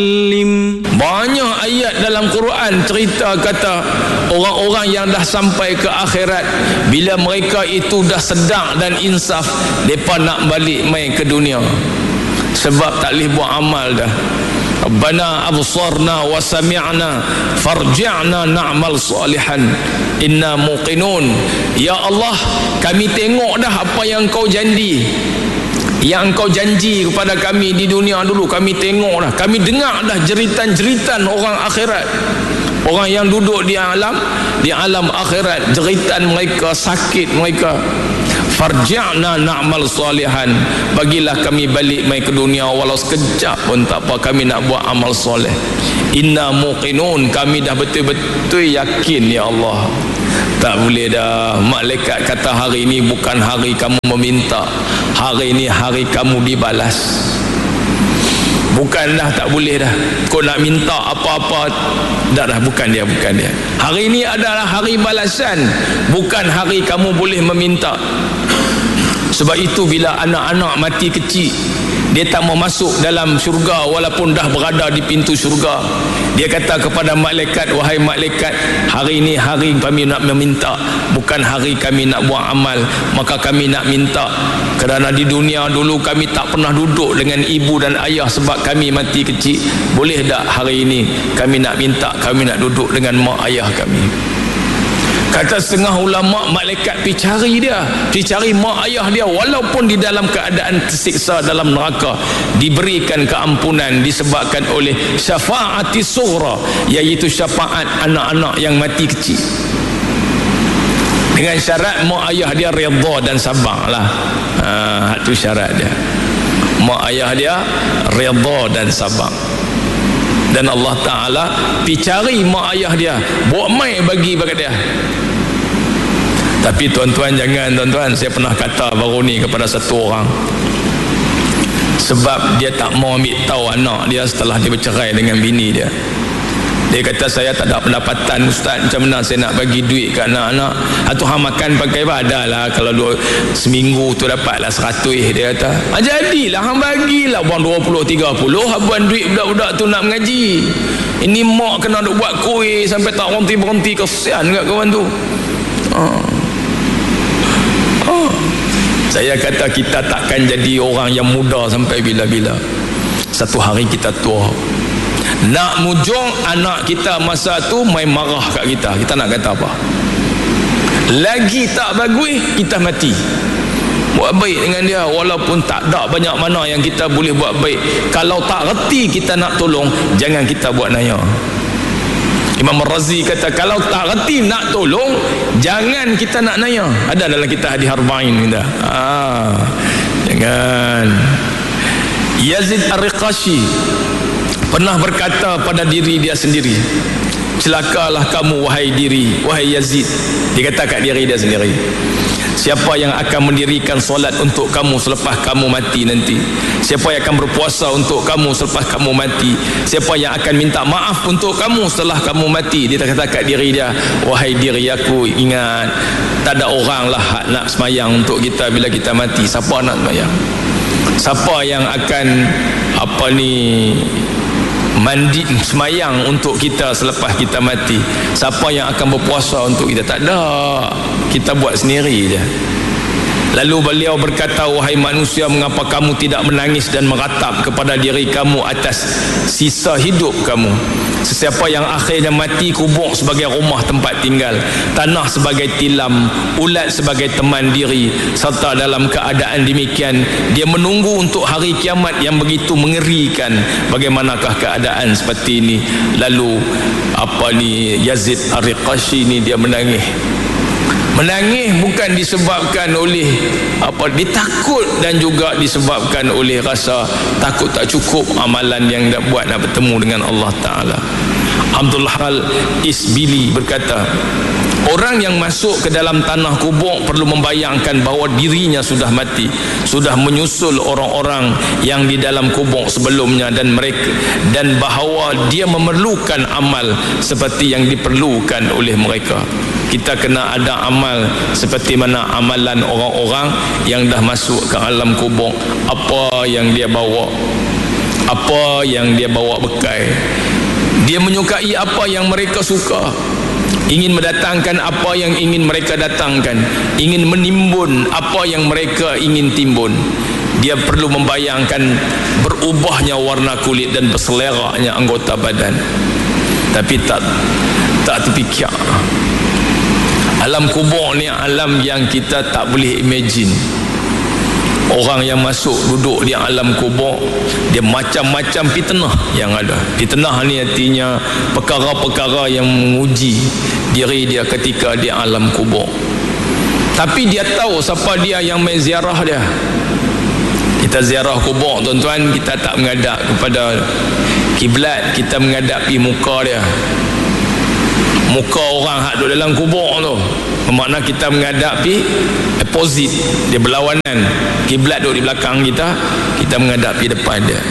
Banyak ayat dalam Quran cerita kata orang-orang yang dah sampai ke akhirat, bila mereka itu dah sedar dan insaf, mereka nak balik main ke dunia sebab tak boleh buat amal dah. Rabbana absarna wa sami'na farji'na na'mal salihan inna muqinun. Ya Allah, kami tengok dah apa yang kau janji, yang engkau janji kepada kami di dunia dulu. Kami tengok dah, kami dengar dah jeritan-jeritan orang akhirat, orang yang duduk di alam akhirat, jeritan mereka, sakit mereka. Farji'na na'mal salihan, bagilah kami balik mai ke dunia walau sekejap pun tak apa, kami nak buat amal soleh. Inna muqinun, kami dah betul-betul yakin ya Allah. Tak boleh dah. Malaikat kata hari ini bukan hari kamu meminta, hari ini hari kamu dibalas. Bukan dah, tak boleh dah kau nak minta apa-apa dah, bukan dia. Hari ini adalah hari balasan, bukan hari kamu boleh meminta. Sebab itu bila anak-anak mati kecil, dia tak mau masuk dalam syurga walaupun dah berada di pintu syurga, dia kata kepada malaikat, wahai malaikat, hari ini hari kami nak meminta, bukan hari kami nak buat amal. Maka kami nak minta, kerana di dunia dulu kami tak pernah duduk dengan ibu dan ayah sebab kami mati kecil. Boleh tak hari ini kami nak minta, kami nak duduk dengan mak ayah kami. Kata setengah ulama, malaikat pergi cari mak ayah dia, walaupun di dalam keadaan tersiksa dalam neraka, diberikan keampunan disebabkan oleh syafaati sughra, iaitu syafaat anak-anak yang mati kecil. Dengan syarat mak ayah dia redha dan sabar lah. Itu syarat dia, mak ayah dia redha dan sabar. Dan Allah Ta'ala pergi cari mak ayah dia, buat mai bagi dia. Tapi tuan-tuan, jangan tuan-tuan, saya pernah kata baru ni kepada satu orang, sebab dia tak mau ambil tahu anak dia setelah dia bercerai dengan bini dia. Dia kata, saya tak ada pendapatan ustaz, macam mana saya nak bagi duit ke anak-anak? Atau hang makan pakai apa? Ada lah, kalau seminggu tu dapatlah 100. Dia kata, jadilah hang bagilah buang 20-30, habuan duit budak-budak tu nak mengaji. Ini mak kena duk buat kuih sampai tak berhenti, kesian kat kawan tu. Saya kata kita takkan jadi orang yang muda sampai bila-bila. Satu hari kita tua, nak mujung anak kita masa tu main marah kat kita, kita nak kata apa? Lagi tak bagus kita mati. Buat baik dengan dia, walaupun tak ada banyak mana yang kita boleh buat baik. Kalau tak reti kita nak tolong, jangan kita buat naya. Imam Razi kata, kalau tak reti nak tolong, jangan kita nak naya. Ada dalam kitab Hadis Arba'in kita. Jangan. Yazid Ar-Riqashi pernah berkata pada diri dia sendiri, celakalah kamu wahai diri, wahai Yazid. Dia kata kat diri dia sendiri, siapa yang akan mendirikan solat untuk kamu selepas kamu mati nanti? Siapa yang akan berpuasa untuk kamu selepas kamu mati? Siapa yang akan minta maaf untuk kamu setelah kamu mati? Dia kata kat diri dia, wahai diri aku, ingat, tak ada orang lah nak semayang untuk kita bila kita mati. Siapa nak semayang? Siapa yang akan mandi semayang untuk kita selepas kita mati? Siapa yang akan berpuasa untuk kita? Tak ada, kita buat sendiri je. Lalu beliau berkata, wahai manusia, mengapa kamu tidak menangis dan meratap kepada diri kamu atas sisa hidup kamu? Sesiapa yang akhirnya mati, kubur sebagai rumah tempat tinggal, tanah sebagai tilam, ulat sebagai teman diri, serta dalam keadaan demikian dia menunggu untuk hari kiamat yang begitu mengerikan. Bagaimanakah keadaan seperti ini? Lalu Yazid Ar-Riqashi ni dia menangis. Menangis bukan disebabkan oleh dia takut, dan juga disebabkan oleh rasa takut tak cukup amalan yang dia buat nak bertemu dengan Allah Ta'ala. Abdul Al-Isbili berkata, orang yang masuk ke dalam tanah kubur perlu membayangkan bahawa dirinya sudah mati, sudah menyusul orang-orang yang di dalam kubur sebelumnya, dan bahawa dia memerlukan amal seperti yang diperlukan oleh mereka. Kita kena ada amal seperti mana amalan orang-orang yang dah masuk ke alam kubur. Apa yang dia bawa, apa yang dia bawa bekal. Dia menyukai apa yang mereka suka, ingin mendatangkan apa yang ingin mereka datangkan, ingin menimbun apa yang mereka ingin timbun. Dia perlu membayangkan berubahnya warna kulit dan berseleraknya anggota badan, tapi tak terfikir. Alam kubur ni alam yang kita tak boleh imagine. Orang yang masuk duduk di alam kubur, dia macam-macam fitnah yang ada. Fitnah ni artinya perkara-perkara yang menguji diri dia ketika di alam kubur. Tapi dia tahu siapa dia yang mai ziarah dia. Kita ziarah kubur, tuan-tuan, kita tak menghadap kepada kiblat, kita menghadapi muka dia. Muka orang hak duduk dalam kubur tu, bermakna kita menghadapi opposite, dia berlawanan. Kiblat duduk di belakang kita, kita menghadapi depan dia.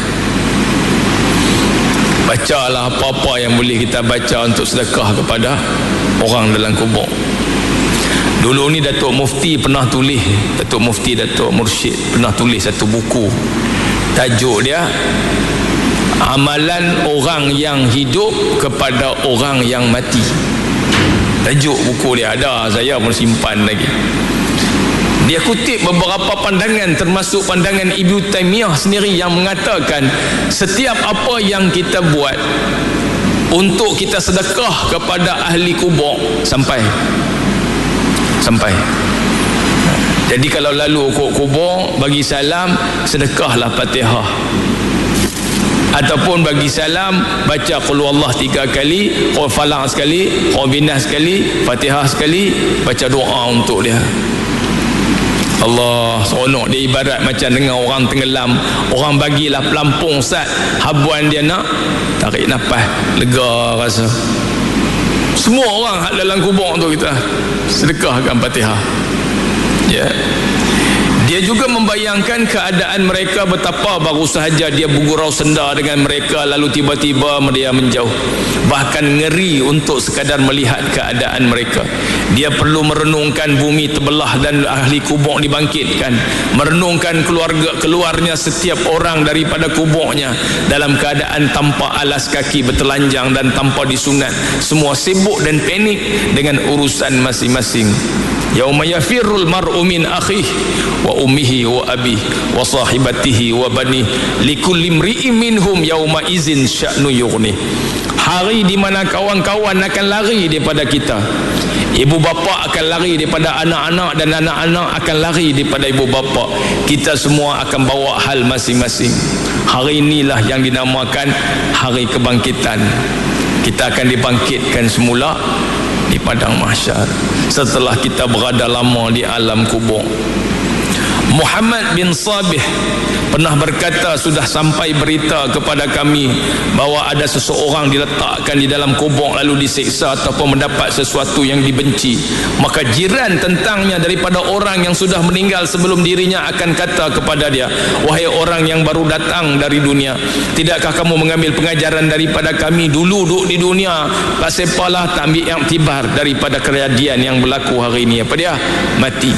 Bacalah apa-apa yang boleh kita baca untuk sedekah kepada orang dalam kubur. Dulu ni Datuk Mufti pernah tulis, Datuk Mufti Datuk Mursyid pernah tulis satu buku, tajuk dia Amalan Orang yang Hidup kepada Orang yang Mati. Tajuk buku dia ada, saya pun simpan lagi. Dia kutip beberapa pandangan, termasuk pandangan Ibnu Taimiyah sendiri yang mengatakan setiap apa yang kita buat untuk kita sedekah kepada ahli kubur sampai. Jadi kalau lalu kubur, bagi salam, sedekahlah Fatihah. Ataupun bagi salam, baca qul huwallah 3 kali, qul falaq sekali, qul binas sekali, Fatihah sekali, baca doa untuk dia. Allah, seronok dia, ibarat macam dengan orang tenggelam. Orang bagilah pelampung sat, habuan dia nak tarik nafas, lega rasa. Semua orang dalam kubur tu kita sedekahkan Fatihah. Ya. Dia juga membayangkan keadaan mereka, betapa baru sahaja dia bergurau senda dengan mereka, lalu tiba-tiba dia menjauh. Bahkan ngeri untuk sekadar melihat keadaan mereka. Dia perlu merenungkan bumi terbelah dan ahli kubur dibangkitkan, merenungkan keluarnya setiap orang daripada kuburnya dalam keadaan tanpa alas kaki, bertelanjang dan tanpa disunat. Semua sibuk dan panik dengan urusan masing-masing. Yauma yafirrul mar'u min akhih wa ummihi wa abihi wa sahibatihi wa banihi likulli imri'in minhum yauma izin sya'nu yughni. Hari di mana kawan-kawan akan lari daripada kita, ibu bapa akan lari daripada anak-anak, dan anak-anak akan lari daripada ibu bapa. Kita semua akan bawa hal masing-masing. Hari inilah yang dinamakan hari kebangkitan. Kita akan dibangkitkan semula di padang mahsyar setelah kita berada lama di alam kubur. Muhammad bin Sabih pernah berkata, sudah sampai berita kepada kami bahawa ada seseorang diletakkan di dalam kubur lalu disiksa ataupun mendapat sesuatu yang dibenci. Maka jiran tentangnya daripada orang yang sudah meninggal sebelum dirinya akan kata kepada dia, wahai orang yang baru datang dari dunia, tidakkah kamu mengambil pengajaran daripada kami dulu duduk di dunia? Pasepalah tak ambil iktibar daripada kejadian yang berlaku hari ini. Apa dia? Mati.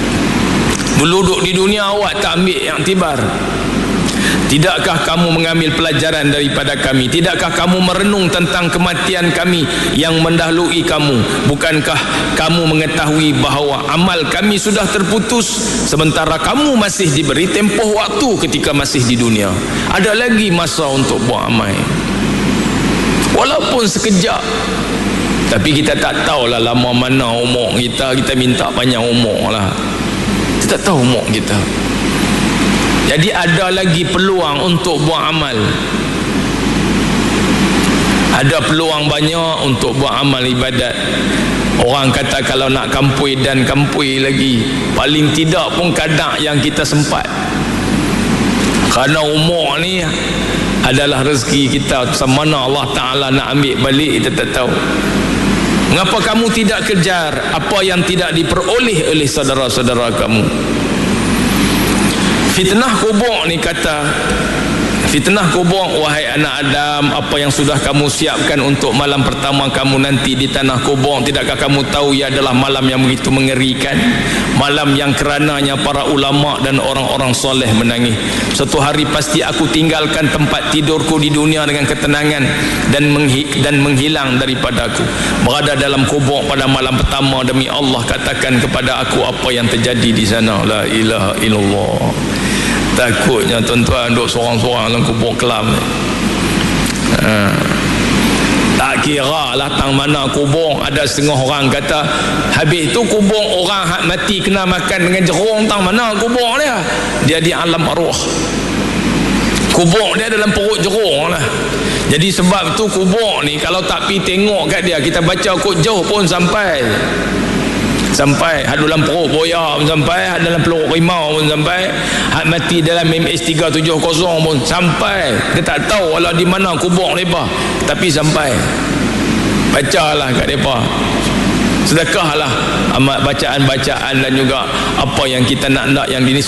Dulu duduk di dunia awak tak ambil iktibar. Tidakkah kamu mengambil pelajaran daripada kami? Tidakkah kamu merenung tentang kematian kami yang mendahului kamu? Bukankah kamu mengetahui bahawa amal kami sudah terputus sementara kamu masih diberi tempoh waktu ketika masih di dunia? Ada lagi masa untuk buat amal, walaupun sekejap. Tapi kita tak tahulah lama mana umur kita. Kita minta panjang umur lah, kita tak tahu umur kita. Jadi ada lagi peluang untuk buat amal. Ada peluang banyak untuk buat amal ibadat. Orang kata kalau nak kampui dan kampui lagi, paling tidak pun kadang yang kita sempat. Kerana umur ni adalah rezeki kita. Semana Allah Ta'ala nak ambil balik, kita tak tahu. Mengapa kamu tidak kejar apa yang tidak diperoleh oleh saudara-saudara kamu? Fitnah kubur ni kata, Fitnah kubur, wahai anak Adam, apa yang sudah kamu siapkan untuk malam pertama kamu nanti di tanah kubur, tidakkah kamu tahu ia adalah malam yang begitu mengerikan, malam yang kerananya para ulama dan orang-orang soleh menangis. Suatu hari pasti aku tinggalkan tempat tidurku di dunia dengan ketenangan dan menghilang daripadaku, berada dalam kubur pada malam pertama. Demi Allah, katakan kepada aku apa yang terjadi di sana. La ilaha illallah. Takutnya tuan-tuan duduk seorang-seorang dalam kubur kelam ni. Tak kira lah tang mana kubur. Ada setengah orang kata habis tu kubur orang hak mati kena makan dengan jerung, tang mana kubur dia? Dia di alam arwah. Kubur dia dalam perut jerung lah. Jadi sebab tu kubur ni kalau tak pergi tengok kat dia, kita baca kot jauh pun sampai hak dalam perut boya pun sampai, hak dalam peluk rimau pun sampai, hak mati dalam MS370 pun sampai. Dia tak tahu walau di mana kubur mereka, tapi sampai. Bacalah kat mereka, sedekahlah amat bacaan-bacaan dan juga apa yang kita nak yang